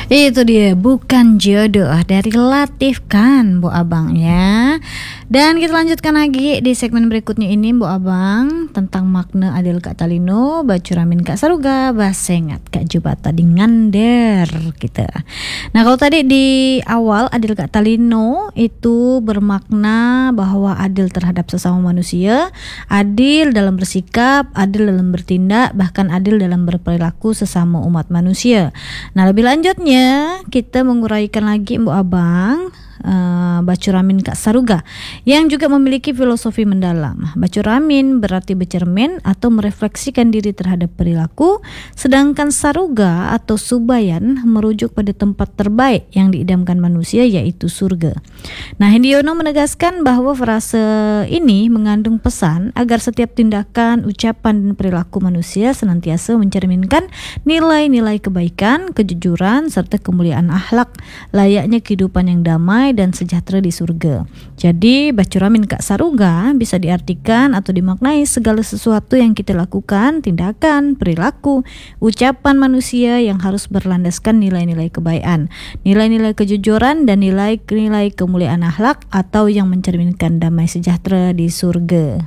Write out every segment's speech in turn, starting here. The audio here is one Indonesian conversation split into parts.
Itu dia, bukan jodoh dari Latif kan, Bu Abang ya. Dan kita lanjutkan lagi di segmen berikutnya ini, Bu Abang, tentang makna adil Kak Talino, bacuramin Kak Saruga, basengat Kak Jubata di ngander gitu. Nah, kalau tadi di awal adil Kak Talino itu bermakna bahwa adil terhadap sesama manusia, adil dalam bersikap, adil dalam bertindak, bahkan adil dalam berperilaku sesama umat manusia. Nah, lebih lanjutnya kita menguraikan lagi Mbok Abang, bacuramin Kak Saruga yang juga memiliki filosofi mendalam. Bacuramin berarti bercermin atau merefleksikan diri terhadap perilaku, sedangkan Saruga atau subayan merujuk pada tempat terbaik yang diidamkan manusia, yaitu surga. Nah, Hendiono menegaskan bahwa frase ini mengandung pesan agar setiap tindakan, ucapan, dan perilaku manusia senantiasa mencerminkan nilai-nilai kebaikan, kejujuran, serta kemuliaan akhlak, layaknya kehidupan yang damai dan sejahtera di surga. Jadi bacuramin Kak Saruga bisa diartikan atau dimaknai segala sesuatu yang kita lakukan, tindakan, perilaku, ucapan manusia yang harus berlandaskan nilai-nilai kebaikan, nilai-nilai kejujuran, dan nilai-nilai kemuliaan akhlak atau yang mencerminkan damai sejahtera di surga.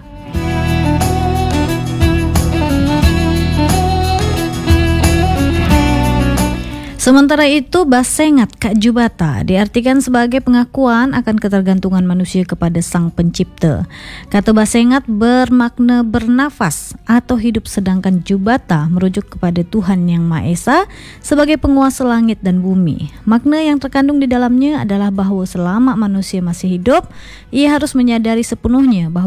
Sementara itu, basengat Kak Jubata diartikan sebagai pengakuan akan ketergantungan manusia kepada Sang Pencipta. Kata basengat bermakna bernafas atau hidup, sedangkan Jubata merujuk kepada Tuhan Yang Maha Esa sebagai penguasa langit dan bumi. Makna yang terkandung di dalamnya adalah bahwa selama manusia masih hidup, ia harus menyadari sepenuhnya bahwa